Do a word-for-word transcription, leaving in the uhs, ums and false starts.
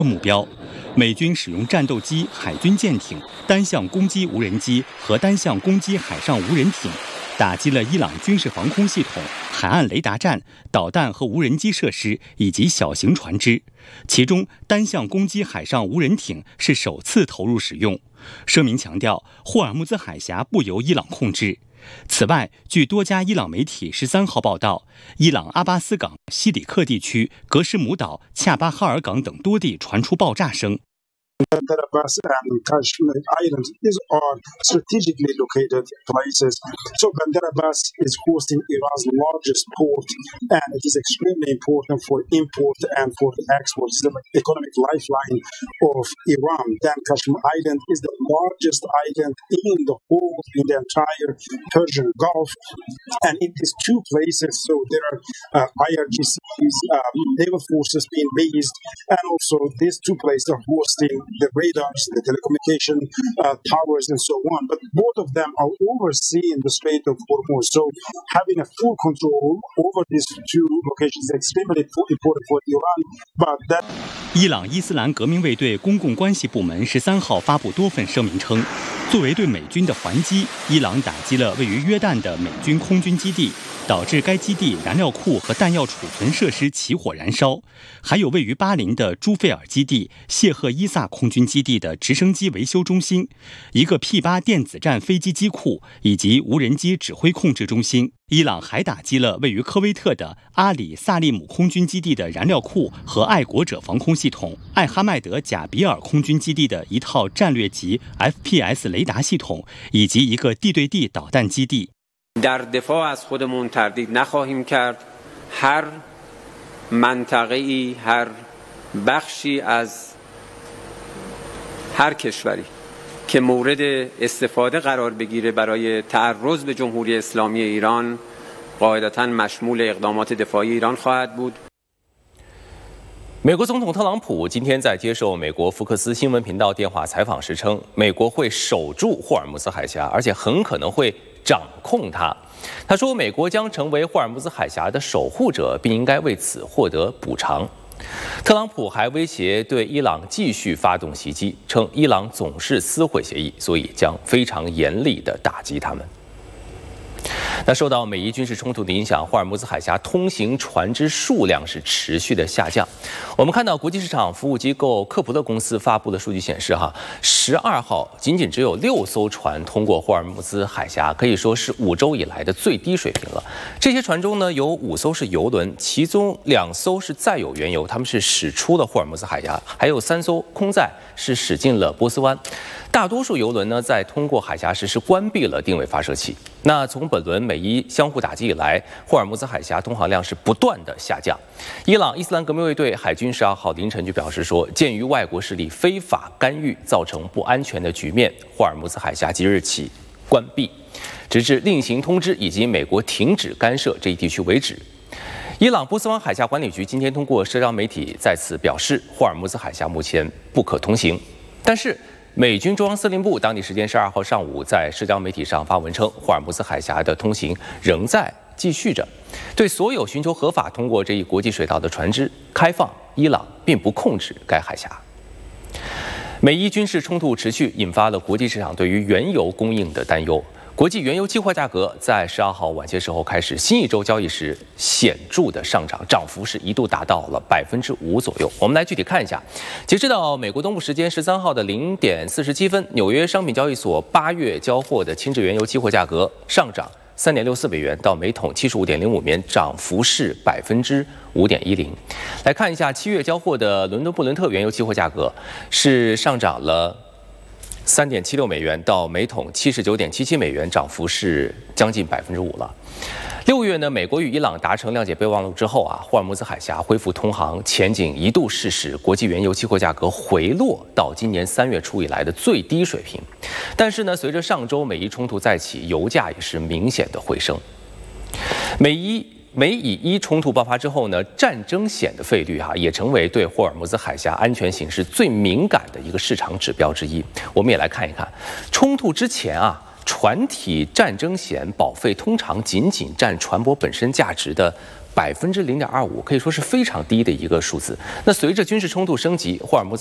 目标。美军使用战斗机、海军舰艇、单向攻击无人机和单向攻击海上无人艇，打击了伊朗军事防空系统、海岸雷达站、导弹和无人机设施以及小型船只。其中，单向攻击海上无人艇是首次投入使用。声明强调，霍尔木兹海峡不由伊朗控制。此外，据多家伊朗媒体十三号报道，伊朗阿巴斯港、西里克地区、格什姆岛、恰巴哈尔港等多地传出爆炸声。 Bandar Abbas and Kashmir Islands is are strategically located places. So Bandar Abbas is hosting Iran's largest port, and it is extremely important for import and for the export. It's the economic lifeline of Iran. Then Kashmir Island is the largest island in the whole, in the entire Persian Gulf. And in these two places, so there are uh, I R G Cs, um, naval forces being based, and also these two places are hosting the radars, the telecommunication uh, towers, and so on. But both of them are overseeing the Strait of Hormuz. So having a full control over these two locations is extremely important for Iran. But that 伊朗伊斯兰革命卫队公共关系部门十三号发布多份声明称，作为对美军的还击，伊朗打击了位于约旦的美军空军基地，导致该基地燃料库和弹药储存设施起火燃烧，还有位于巴林的朱费尔基地、谢赫伊萨空军基地的直升机维修中心，一个 P 八 电子战飞机机库以及无人机指挥控制中心。伊朗还打击了位于科威特的阿里萨利姆空军基地的燃料库和爱国者防空系统，艾哈迈德贾比尔空军基地的一套战略级 F P S 雷达系统，以及一个地对地导弹基地。 در دفاع از خودمون تردید نخواهیم کرد. هر منطقه‌ای، هر بخشی از هر کشوری که مورد استفاده قرار بگیره برای تعرض به جمهوری اسلامی ایران قاعدتاً مشمول اقدامات دفاعی ایران خواهد بود. 美国总统特朗普今天在接受美国福克斯新闻频道电话采访时称，美国会守住霍尔木兹海峡，而且很可能会掌控它。他说，美国将成为霍尔木兹海峡的守护者，并应该为此获得补偿。特朗普还威胁对伊朗继续发动袭击，称伊朗总是撕毁协议，所以将非常严厉地打击他们。那受到美伊军事冲突的影响，霍尔木兹海峡通行船只数量是持续的下降。我们看到国际市场服务机构克普勒公司发布的数据显示，哈，十二号仅仅只有六艘船通过霍尔木兹海峡，可以说是五周以来的最低水平了。这些船中呢，有五艘是油轮，其中两艘是载有原油，他们是驶出了霍尔木兹海峡，还有三艘空载是驶进了波斯湾。大多数油轮呢，在通过海峡时是关闭了定位发射器。那从本轮美伊相互打击以来，霍尔木兹海峡通航量是不断的下降。伊朗伊斯兰革命卫队海军十二号凌晨就表示说，鉴于外国势力非法干预造成不安全的局面，霍尔木兹海峡即日起关闭，直至另行通知以及美国停止干涉这一地区为止。伊朗波斯湾海峡管理局今天通过社交媒体再次表示，霍尔木兹海峡目前不可通行，但是美军中央司令部当地时间十二号上午在社交媒体上发文称，霍尔木兹海峡的通行仍在继续着，对所有寻求合法通过这一国际水道的船只开放。伊朗并不控制该海峡。美伊军事冲突持续，引发了国际市场对于原油供应的担忧。国际原油期货价格在十二号晚些时候开始新一周交易时显著的上涨，涨幅是一度达到了百分之五左右。我们来具体看一下，截止到美国东部时间十三号的零点四十七分，纽约商品交易所八月交货的轻质原油期货价格上涨三点六四美元到每桶七十五点零五美元，涨幅是百分之五点一零。来看一下七月交货的伦敦布伦特原油期货价格是上涨了三点七六美元到每桶七十九点七七美元，涨幅是将近百分之五了。六月呢，美国与伊朗达成谅解备忘录之后啊，霍尔木兹海峡恢复通航前景一度是使国际原油期货价格回落到今年三月初以来的最低水平。但是呢，随着上周美伊冲突再起，油价也是明显的回升。美伊美以伊冲突爆发之后呢，战争险的费率哈、啊、也成为对霍尔木兹海峡安全形势最敏感的一个市场指标之一。我们也来看一看，冲突之前啊，船体战争险保费通常仅仅占船舶本身价值的百分之零点二五，可以说是非常低的一个数字。那随着军事冲突升级，霍尔木兹